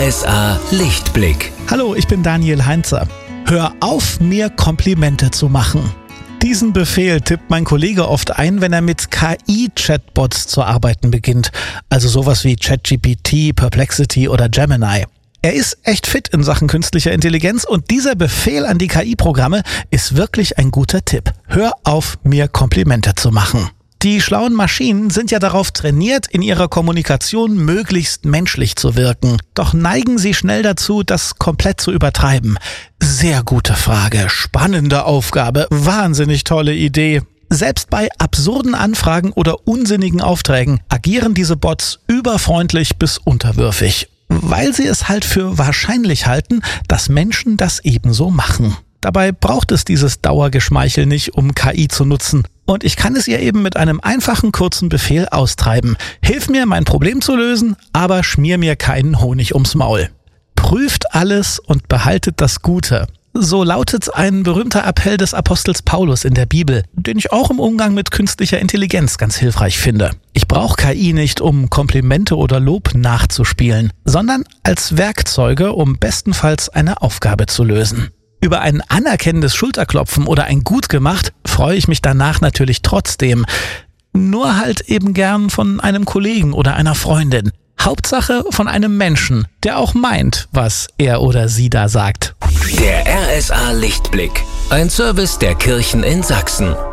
RSA Lichtblick. Hallo, ich bin Daniel Heinzer. Hör auf, mir Komplimente zu machen. Diesen Befehl tippt mein Kollege oft ein, wenn er mit KI-Chatbots zu arbeiten beginnt. Also sowas wie ChatGPT, Perplexity oder Gemini. Er ist echt fit in Sachen künstlicher Intelligenz und dieser Befehl an die KI-Programme ist wirklich ein guter Tipp. Hör auf, mir Komplimente zu machen. Die schlauen Maschinen sind ja darauf trainiert, in ihrer Kommunikation möglichst menschlich zu wirken. Doch neigen sie schnell dazu, das komplett zu übertreiben. Sehr gute Frage, spannende Aufgabe, wahnsinnig tolle Idee. Selbst bei absurden Anfragen oder unsinnigen Aufträgen agieren diese Bots überfreundlich bis unterwürfig, weil sie es halt für wahrscheinlich halten, dass Menschen das ebenso machen. Dabei braucht es dieses Dauergeschmeichel nicht, um KI zu nutzen. Und ich kann es ihr eben mit einem einfachen, kurzen Befehl austreiben. Hilf mir, mein Problem zu lösen, aber schmier mir keinen Honig ums Maul. Prüft alles und behaltet das Gute. So lautet ein berühmter Appell des Apostels Paulus in der Bibel, den ich auch im Umgang mit künstlicher Intelligenz ganz hilfreich finde. Ich brauche KI nicht, um Komplimente oder Lob nachzuspielen, sondern als Werkzeuge, um bestenfalls eine Aufgabe zu lösen. Über ein anerkennendes Schulterklopfen oder ein Gut gemacht freue ich mich danach natürlich trotzdem. Nur halt eben gern von einem Kollegen oder einer Freundin. Hauptsache von einem Menschen, der auch meint, was er oder sie da sagt. Der RSA Lichtblick. Ein Service der Kirchen in Sachsen.